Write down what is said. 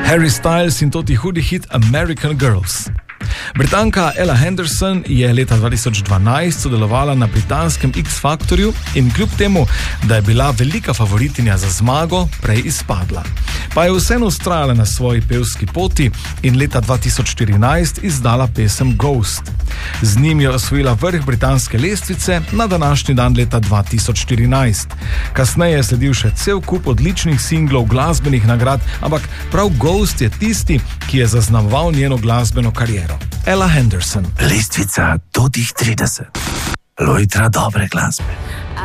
Harry Styles in toti hudi hit American Girls. Britanka Ella Henderson je leta 2012 sodelovala na britanskem X-Factorju in kljub temu, da je bila velika favoritinja za zmago, prej izpadla. Pa je vseeno vztrajala na svoji pevski poti in leta 2014 izdala pesem Ghost. Z njim je osvojila vrh britanske lestvice na današnji dan leta 2014. Kasneje je sledil še cel kup odličnih singlov, glasbenih nagrad, ampak prav Ghost je tisti, ki je zaznamoval njeno glasbeno kariero. Ella Henderson. Lestvica do tih 30. Lojtra dobre glasbe.